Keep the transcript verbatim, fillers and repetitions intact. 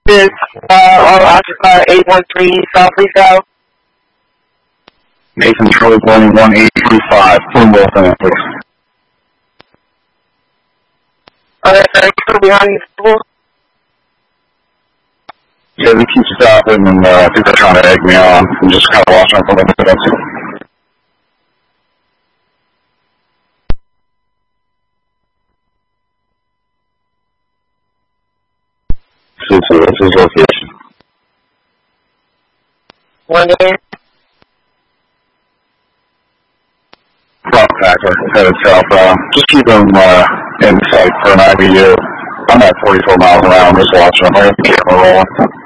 This uh, all occupied eight one three South Freestyle. Nathan Troy one one eight three five. Phone both in it, please. Alright, sir, you still behind the school? Yeah, they keep stopping and uh, I think they're trying to egg me on. I'm just kind of watching for the minutes. So, so what's his location? One day. Front packer, headed southbound. Just keep him uh, in sight for an I B U. I'm at forty-four miles an hour, I'm just watching him. I got the camera rolling.